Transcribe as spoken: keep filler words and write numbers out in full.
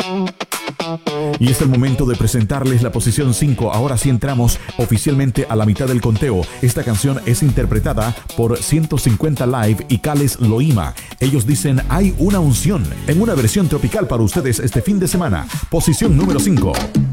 Y es el momento de presentarles la posición cinco. Ahora sí entramos oficialmente a la mitad del conteo. Esta canción es interpretada por ciento cincuenta Live y Cales Loima. Ellos dicen hay una unción en una versión tropical para ustedes este fin de semana. Posición número cinco.